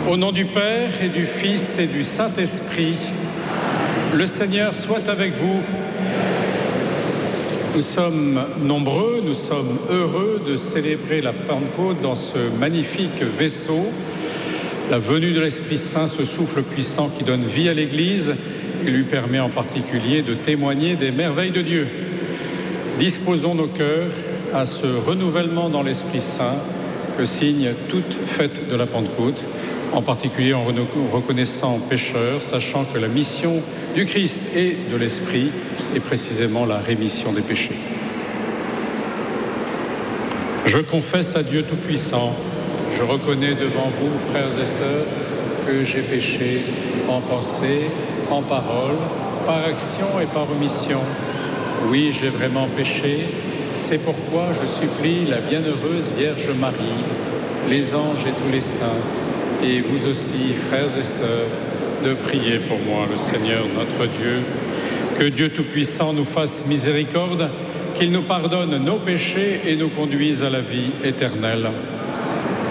Au nom du Père et du Fils et du Saint-Esprit, le Seigneur soit avec vous. Nous sommes nombreux, nous sommes heureux de célébrer la Pentecôte dans ce magnifique vaisseau. La venue de l'Esprit Saint, ce souffle puissant qui donne vie à l'Église et lui permet en particulier de témoigner des merveilles de Dieu. Disposons nos cœurs à ce renouvellement dans l'Esprit Saint que signe toute fête de la Pentecôte, en particulier en reconnaissant pécheurs, sachant que la mission du Christ et de l'Esprit est précisément la rémission des péchés. Je confesse à Dieu Tout-Puissant, je reconnais devant vous, frères et sœurs, que j'ai péché en pensée, en parole, par action et par omission. Oui, j'ai vraiment péché. C'est pourquoi je supplie la bienheureuse Vierge Marie, les anges et tous les saints, et vous aussi, frères et sœurs, de prier pour moi, le Seigneur notre Dieu. Que Dieu Tout-Puissant nous fasse miséricorde, qu'il nous pardonne nos péchés et nous conduise à la vie éternelle.